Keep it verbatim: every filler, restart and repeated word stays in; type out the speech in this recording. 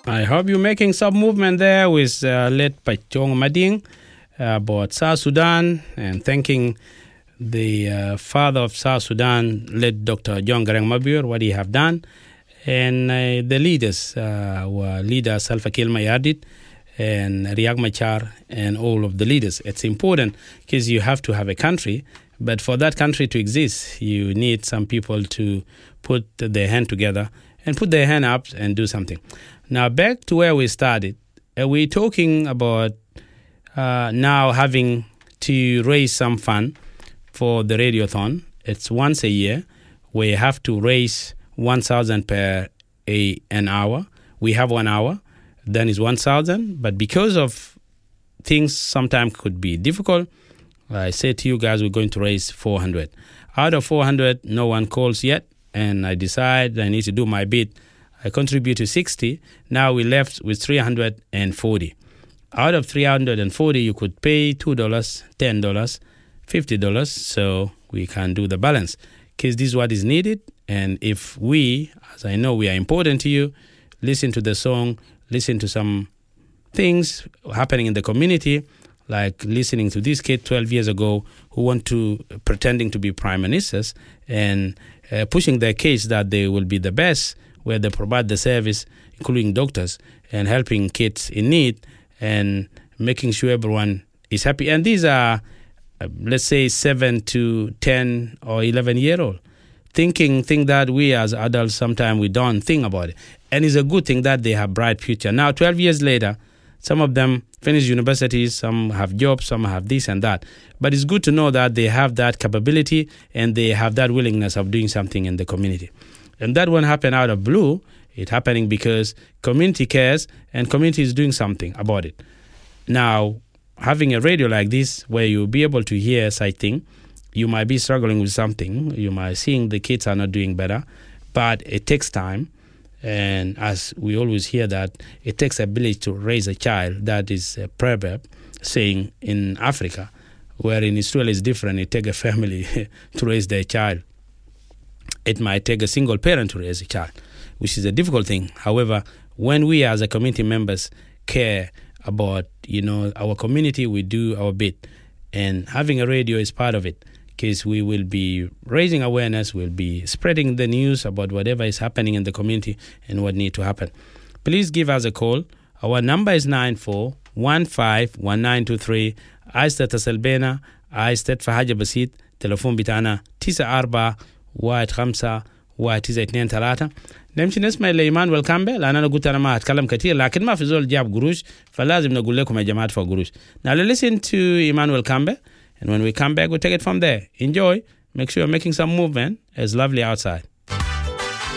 I hope you're making some movement there with uh, Let Pachong Mading uh, about South Sudan and thanking the uh, father of South Sudan, led Doctor John Garang Mabur, what he have done, and uh, the leaders, uh, were leader Salva Kiir Mayardit and Riek Machar and all of the leaders. It's important because you have to have a country, but for that country to exist, you need some people to put their hand together and put their hand up and do something. Now, back to where we started. Uh, we're talking about uh, now having to raise some fund for the radiothon. It's once a year. We have to raise one thousand per a, an hour. We have one hour. Then it's one thousand. But because of things sometimes could be difficult, I say to you guys, we're going to raise four hundred. Out of four hundred, no one calls yet. And I decide I need to do my bit. I contribute to sixty. Now we're left with three hundred forty. Out of three hundred forty, you could pay two dollars, ten dollars, fifty dollars, so we can do the balance. Because this is what is needed. And if we, as I know we are important to you, listen to the song, listen to some things happening in the community, like listening to this kid twelve years ago who want to, pretending to be prime ministers and uh, pushing their case that they will be the best, where they provide the service, including doctors, and helping kids in need and making sure everyone is happy. And these are, uh, let's say, seven to ten or eleven year old, thinking, think that we as adults, sometimes we don't think about it. And it's a good thing that they have bright future. Now, twelve years later, some of them finish universities, some have jobs, some have this and that. But it's good to know that they have that capability and they have that willingness of doing something in the community. And that won't happen out of blue. It's happening because community cares and community is doing something about it. Now, having a radio like this where you'll be able to hear such thing, you might be struggling with something. You might seeing the kids are not doing better, but it takes time. And as we always hear that, it takes ability to raise a child. That is a proverb saying in Africa, where in Israel it's different. It takes a family to raise their child. It might take a single parent to raise a child, which is a difficult thing. However, when we as a community members care about, you know, our community, we do our bit. And having a radio is part of it, because we will be raising awareness, we'll be spreading the news about whatever is happening in the community and what needs to happen. Please give us a call. Our number is nine four one five one nine two three. Aistat Asalbena, Aistat Fahaja Basit, telephone bitana tisa arba واحد خمسة واحد تسعة اثنين ثلاثة. نمشي نسمع لإيمان والكامبة، لأن أنا قلت أنا ما أتكلم كتير، لكن ما في زول جاب قروش، فلازم نقول لكم يا جماعة فوق قروش. Now let's listen to Emmanuel Kambe, and when we come back, we'll take it from there. Enjoy. Make sure you're making some movement. It's lovely outside.